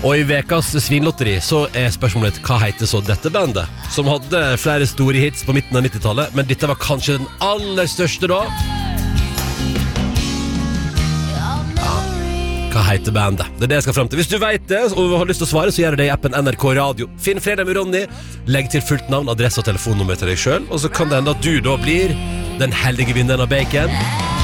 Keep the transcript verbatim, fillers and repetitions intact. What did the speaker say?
Og i vekas svinlotteri så er spørsmålet hva heter så dette bandet, som hadde flere store hits på midten av nittitallet, men dette var kanskje den aller største da. Hva heter bandet? Det er det jeg skal frem til. Hvis du vet det, og har lyst til å svare, så gjør det i appen N R K Radio. Finn Fredag med Ronny, legg til fullt navn, adresse og telefonnummer til deg selv, og så kan det hende at du da blir den heldige vinneren av bacon.